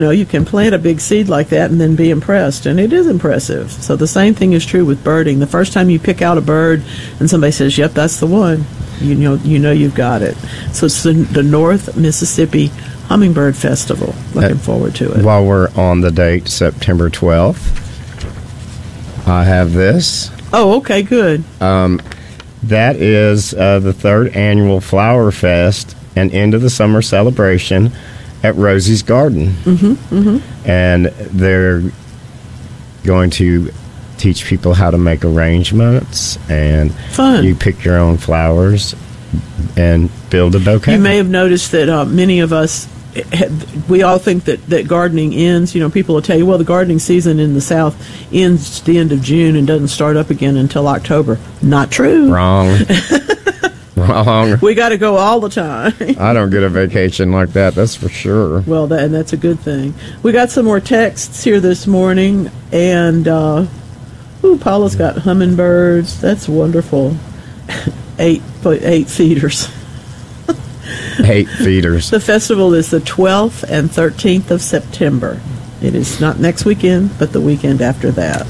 You can plant a big seed like that and then be impressed, and it is impressive. So the same thing is true with birding. The first time you pick out a bird and somebody says, yep, that's the one, you know you've got it. So it's the North Mississippi Hummingbird Festival. Looking forward to it. While we're on the date, September 12th, I have this. Oh, okay, good. That is the third annual Flower Fest and end of the summer celebration at Rosie's Garden. And they're going to teach people how to make arrangements, and fun. You pick your own flowers and build a bouquet. You may have noticed that many of us, we all think that gardening ends. People will tell you, well, the gardening season in the South ends at the end of June and doesn't start up again until October. Not true. Wrong. Wrong. We got to go all the time. I don't get a vacation like that, that's for sure. Well, and that's a good thing. We got some more texts here this morning, and Paula's got hummingbirds. That's wonderful. 8 feeders. 8 feeders. The festival is the 12th and 13th of September. It is not next weekend, but the weekend after that.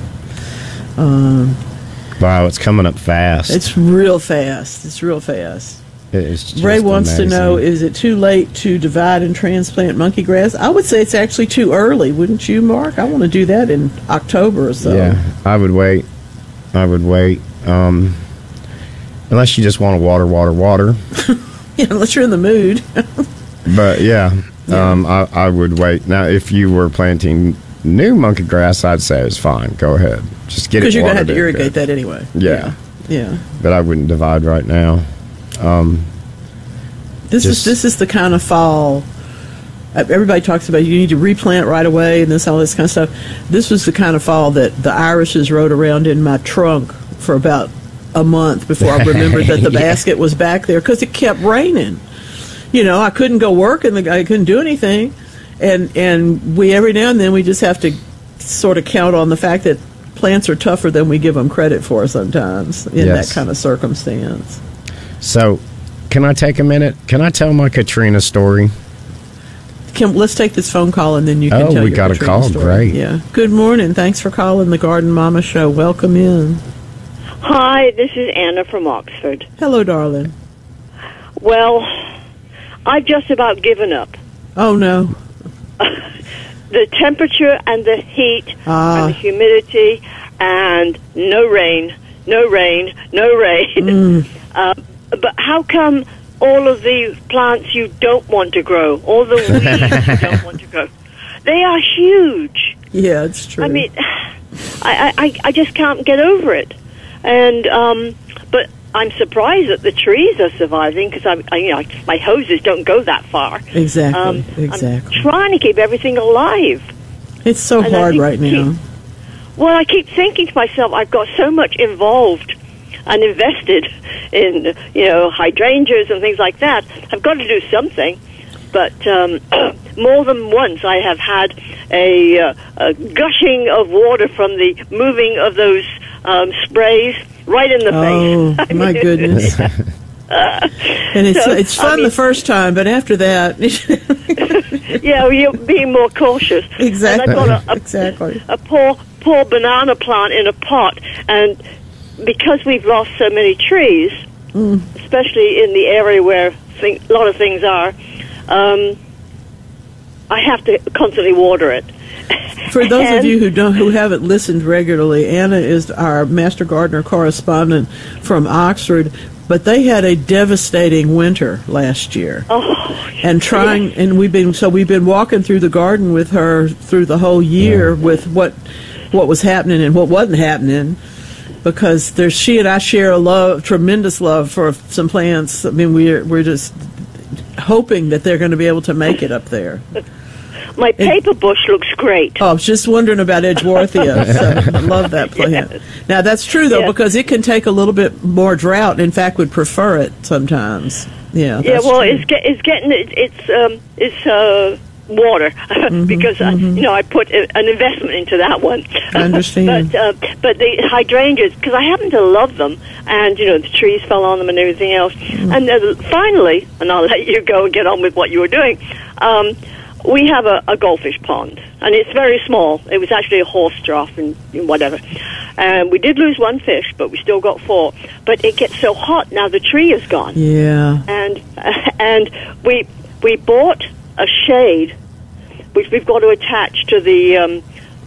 Wow, it's coming up fast. It's real fast. It's real fast. It's just Ray wants amazing. to know, is it too late to divide and transplant monkey grass? I would say it's actually too early, wouldn't you, Mark? I want to do that in October or so. Yeah, I would wait. Unless you just want to water. Yeah, unless you're in the mood. But, I would wait. Now, if you were planting new monkey grass, I'd say it's fine. Go ahead. Just get it watered. Because you're going to have to irrigate that anyway. Yeah. Yeah. But I wouldn't divide right now. This is the kind of fall. Everybody talks about you need to replant right away and all this kind of stuff. This was the kind of fall that the irises rode around in my trunk for about a month before I remembered that the basket was back there, because it kept raining. I couldn't go work and I couldn't do anything, and we every now and then we just have to sort of count on the fact that plants are tougher than we give them credit for sometimes in that kind of circumstance. So, can I take a minute? Can I tell my Katrina story? Let's take this phone call and then you can tell your we got Katrina a call. story. Great. Yeah. Good morning. Thanks for calling the Garden Mama Show. Welcome in. Hi, this is Anna from Oxford. Hello, darling. Well, I've just about given up. Oh, no. The temperature and the heat and the humidity and no rain. But how come all of the plants you don't want to grow, all the weeds you don't want to grow, they are huge. Yeah, it's true. I mean, I just can't get over it. And but I'm surprised that the trees are surviving, because my hoses don't go that far. Exactly. I'm trying to keep everything alive. It's so hard right now. Well, I keep thinking to myself, I've got so much involved and invested in, hydrangeas and things like that. I've got to do something. But more than once I have had a gushing of water from the moving of those sprays right in the face. Oh, my goodness. And it's fun the first time, but after that... yeah, you're being more cautious. Exactly. And I've got a poor banana plant in a pot, and because we've lost so many trees, especially in the area where a lot of things are, I have to constantly water it. For those of you who haven't listened regularly, Anna is our Master Gardener correspondent from Oxford, but they had a devastating winter last year. And we've been walking through the garden with her through the whole year with what was happening and what wasn't happening, because she and I share a tremendous love for some plants. I mean, we're just hoping that they're going to be able to make it up there. My paper bush looks great. Oh, I was just wondering about Edgeworthia. So I love that plant. Yes. Now, that's true, though, because it can take a little bit more drought. In fact, would prefer it sometimes. Yeah, well, true. it's getting its water because I put an investment into that one. I understand. but the hydrangeas, because I happen to love them, and the trees fell on them and everything else. And finally, and I'll let you go and get on with what you were doing. we have a goldfish pond, and it's very small. It was actually a horse trough and whatever. And we did lose one fish, but we still got 4. But it gets so hot now, the tree is gone. Yeah. And we bought a shade, which we've got to attach to the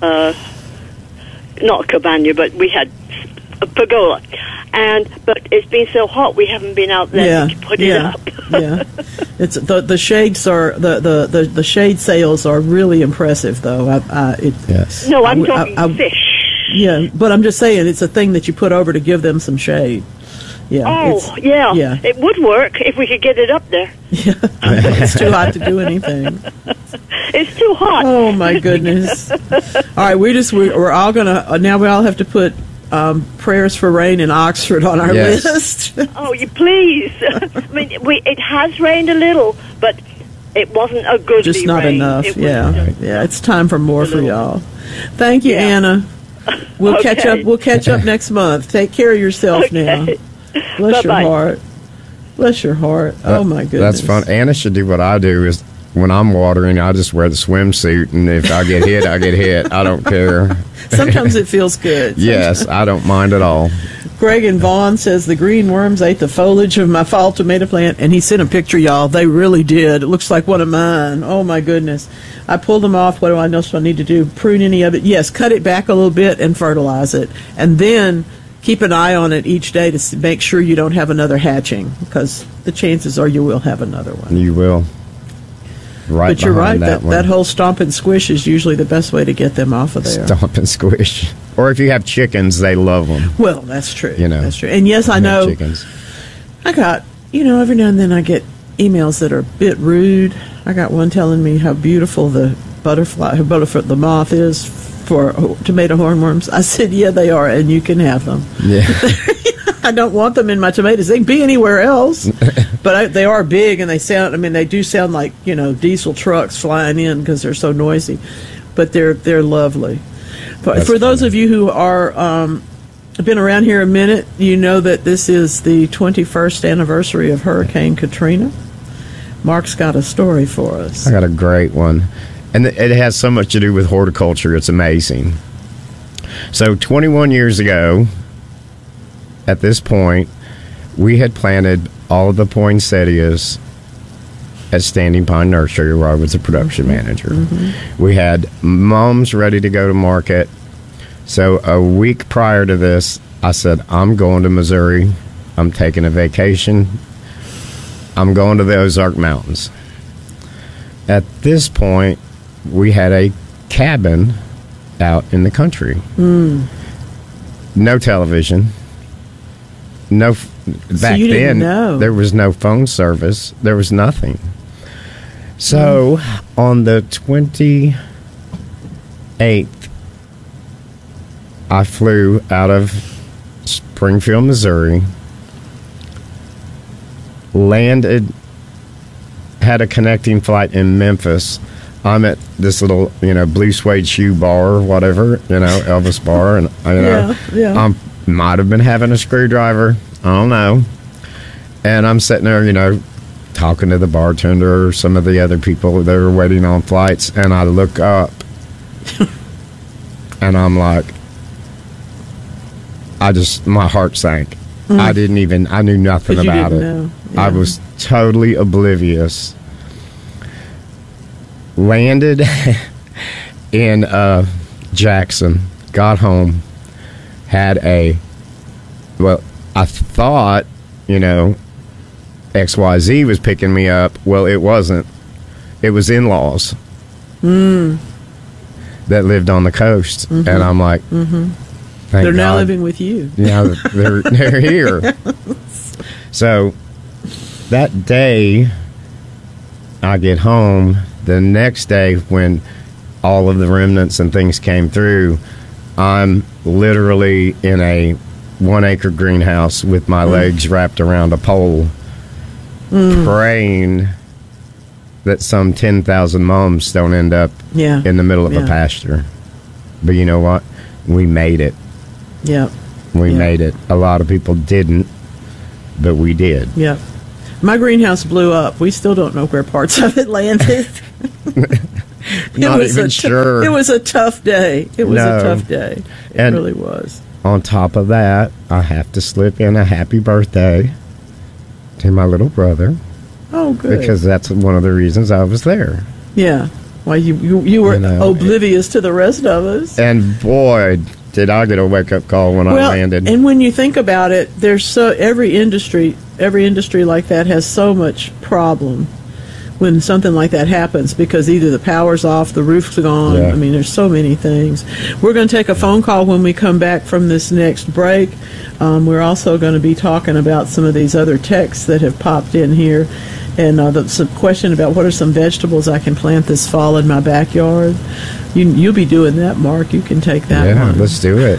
not a cabana, but we had a pergola. But it's been so hot, we haven't been out there to put it up. Yeah, it's the shades are the shade sails are really impressive, though. Yes. No, I'm talking fish. Yeah, but I'm just saying it's a thing that you put over to give them some shade. Yeah. Oh, yeah. It would work if we could get it up there. Yeah, it's too hot to do anything. It's too hot. Oh my goodness! All right, we're all gonna now. We all have to put prayers for rain in Oxford on our list. Oh, you please! I mean, it has rained a little, but it wasn't a good. Just not rain. enough. Yeah. It's time for more for y'all. Thank you, Anna. We'll catch up. We'll catch up next month. Take care of yourself now. Bless your heart. Bless your heart. Oh my goodness. That's fun. Anna should do what I do. Is when I'm watering, I just wear the swimsuit, and if I get hit, I get hit. I don't care. Sometimes it feels good. Yes, I don't mind at all. Greg and Vaughn says the green worms ate the foliage of my fall tomato plant, and he sent a picture, y'all. They really did. It looks like one of mine. Oh my goodness. I pulled them off. What do I know what I need to do? Prune any of it? Yes, cut it back a little bit and fertilize it. And then keep an eye on it each day to make sure you don't have another hatching, because the chances are you will have another one. You will. Right. But you're right, that whole stomp and squish is usually the best way to get them off of there. Stomp and squish. Or if you have chickens, they love them. Well, that's true. That's true. And yes, I know. Chickens. I got, every now and then I get emails that are a bit rude. I got one telling me how beautiful the the moth is for tomato hornworms. I said, yeah, they are, and you can have them. Yeah. I don't want them in my tomatoes. They can be anywhere else, but they are big, and they do sound like, diesel trucks flying in because they're so noisy, but they're lovely. But for those of you who are been around here a minute, you know that this is the 21st anniversary of Hurricane Katrina. Mark's got a story for us. I got a great one, and it has so much to do with horticulture. It's amazing. So 21 years ago, at this point, we had planted all of the poinsettias at Standing Pine Nursery, where I was the production manager. Mm-hmm. We had mums ready to go to market. So a week prior to this, I said, I'm going to Missouri. I'm taking a vacation. I'm going to the Ozark Mountains. At this point, we had a cabin out in the country. No television. Back then, there was no phone service. There was nothing. So, on the 28th, I flew out of Springfield, Missouri, landed, had a connecting flight in Memphis. I'm at this little, blue suede shoe bar or whatever, Elvis bar, and I might have been having a screwdriver. I don't know. And I'm sitting there, talking to the bartender or some of the other people that were waiting on flights, and I look up, and I'm like, my heart sank. I knew nothing about it. Yeah. I was totally oblivious. Landed in Jackson, got home, had I thought, XYZ was picking me up. Well, it wasn't. It was in-laws that lived on the coast. Mm-hmm. And I'm like, they're now living with you. Yeah, they're here. So that day, I get home. The next day, when all of the remnants and things came through, I'm literally in a 1-acre greenhouse with my legs wrapped around a pole, praying that some 10,000 mums don't end up in the middle of a pasture. But you know what? We made it. Yeah. We made it. A lot of people didn't, but we did. Yeah. My greenhouse blew up. We still don't know where parts of it landed. Not even sure. It was a tough day. It was a tough day. It And really was. on top of that, I have to slip in a happy birthday to my little brother. Oh, good. Because that's one of the reasons I was there. Yeah. Well, you were oblivious to the rest of us. And boy, did I get a wake-up call when I landed. And when you think about it, there's every industry like that has so much problem when something like that happens, because either the power's off, the roof's gone. Yeah. I mean, there's so many things. We're going to take a phone call when we come back from this next break. We're also going to be talking about some of these other texts that have popped in here. And some question about what are some vegetables I can plant this fall in my backyard. You'll be doing that, Mark. You can take that one. Yeah, let's do it.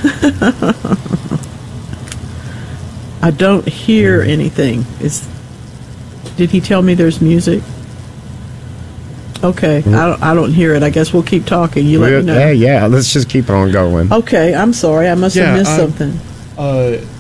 I don't hear anything. Did he tell me there's music? Okay, I don't hear it. I guess we'll keep talking. You let me know. Yeah, let's just keep on going. Okay, I'm sorry. I must have missed something.